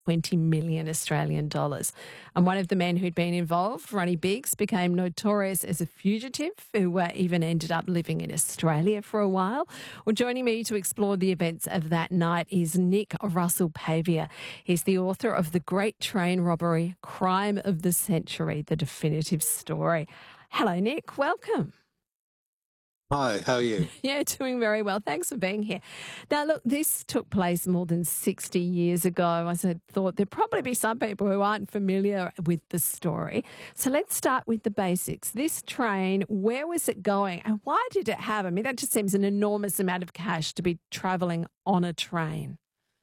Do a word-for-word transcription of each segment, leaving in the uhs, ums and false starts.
twenty million Australian dollars. And one of the men who'd been involved, Ronnie Biggs, became notorious as a fugitive who uh, even ended up living in Australia for a while. Well, joining me to explore the events of that night is Nick Russell-Pavier. He's the author of The Great Train Robbery, Crime of the Century, The Definitive Story. Hello, Nick. Welcome. Hi, how are you? Yeah, doing very well. Thanks for being here. Now, look, this took place more than sixty years ago. I said, thought there'd probably be some people who aren't familiar with the story. So let's start with the basics. This train, where was it going and why did it have, I mean, that just seems an enormous amount of cash to be travelling on a train.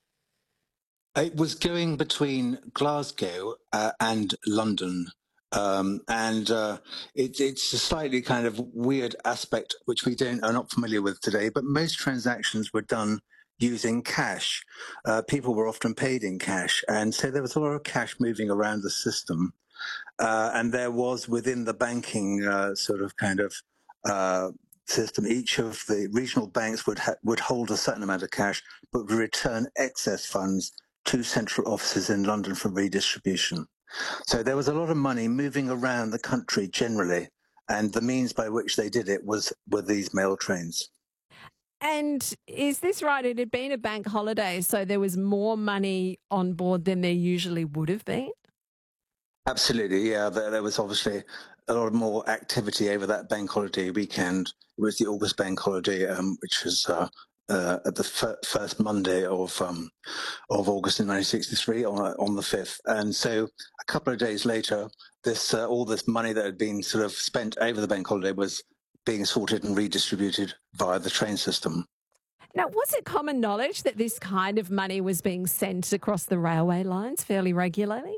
It was going between Glasgow uh, and London. Um, and uh, it, it's a slightly kind of weird aspect which we don't are not familiar with today. But most transactions were done using cash. Uh, people were often paid in cash, and so there was a lot of cash moving around the system. Uh, and there was within the banking uh, sort of kind of uh, system, each of the regional banks would ha- would hold a certain amount of cash, but would return excess funds to central offices in London for redistribution. So there was a lot of money moving around the country generally, and the means by which they did it was were these mail trains. And is this right? It had been a bank holiday, so there was more money on board than there usually would have been? Absolutely, yeah. There, there was obviously a lot more activity over that bank holiday weekend. It was the August bank holiday, um, which was uh, uh, at the fir- first Monday of um, of August in nineteen sixty-three on on the fifth. And so a couple of days later, this uh, all this money that had been sort of spent over the bank holiday was being sorted and redistributed via the train system. Now, was it common knowledge that this kind of money was being sent across the railway lines fairly regularly?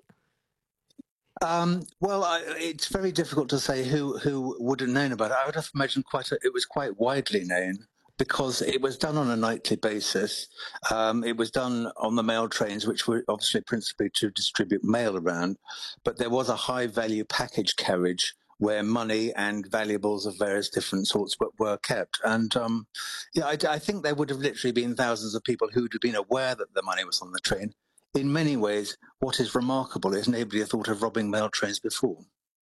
Um, well, I, it's very difficult to say who who would have known about it. I would have imagined quite a, it was quite widely known because it was done on a nightly basis. Um, it was done on the mail trains, which were obviously principally to distribute mail around, but there was a high value package carriage where money and valuables of various different sorts were, were kept. And um, yeah, I, I think there would have literally been thousands of people who would have been aware that the money was on the train. In many ways, what is remarkable is nobody had thought of robbing mail trains before.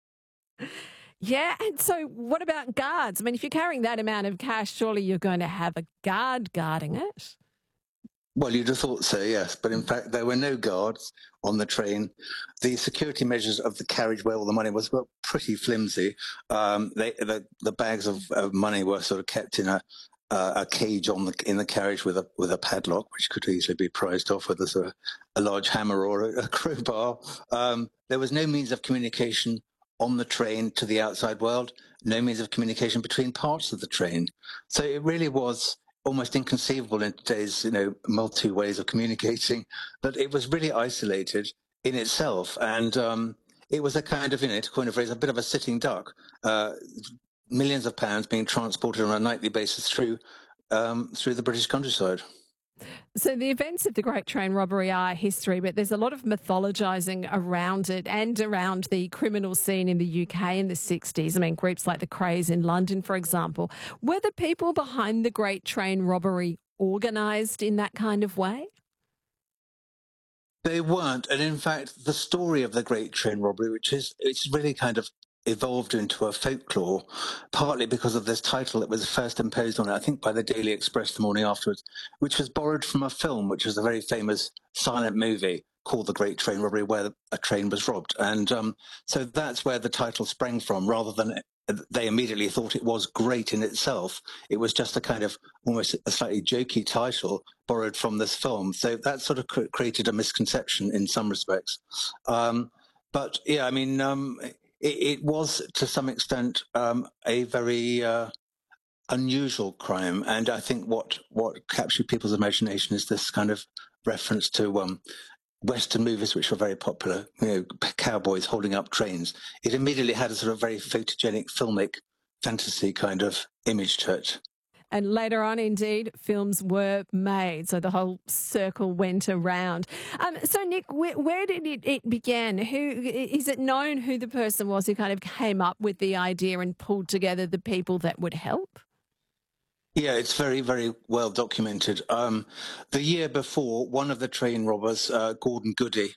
Yeah, and so what about guards? I mean, if you're carrying that amount of cash, surely you're going to have a guard guarding it. Well, you'd have thought so, yes. But in fact, there were no guards on the train. The security measures of the carriage where all the money was were pretty flimsy. Um, they, the, the bags of, of money were sort of kept in a, uh, a cage on the in the carriage with a with a padlock, which could easily be prized off with a sort of a large hammer or a, a crowbar. Um, there was no means of communication on the train to the outside world. No means of communication between parts of the train. So it really was almost inconceivable in today's, you know, multi ways of communicating, but it was really isolated in itself. And um, it was a kind of, you know, to coin a phrase, a bit of a sitting duck. Uh, millions of pounds being transported on a nightly basis through um, through the British countryside. So the events of the Great Train Robbery are history, but there's a lot of mythologising around it and around the criminal scene in the U K in the sixties. I mean, groups like the Krays in London, for example. Were the people behind the Great Train Robbery organised in that kind of way? They weren't, and in fact, the story of the Great Train Robbery, which is it's really kind of evolved into a folklore, partly because of this title that was first imposed on it, I think, by the Daily Express the morning afterwards, which was borrowed from a film, which was a very famous silent movie called The Great Train Robbery, where a train was robbed. And um, so that's where the title sprang from, rather than they immediately thought it was great in itself. It was just a kind of almost a slightly jokey title borrowed from this film. So that sort of cr- created a misconception in some respects. Um, but yeah, I mean, um, it, it was to some extent um, a very uh, unusual crime. And I think what, what captured people's imagination is this kind of reference to um, Western movies, which were very popular, you know, cowboys holding up trains. It immediately had a sort of very photogenic, filmic, fantasy kind of image to it. And later on, indeed, films were made. So the whole circle went around. Um, so, Nick, where, where did it, it begin? Who is it known who the person was who kind of came up with the idea and pulled together the people that would help? Yeah, it's very, very well documented. Um, the year before, one of the train robbers, uh, Gordon Goody,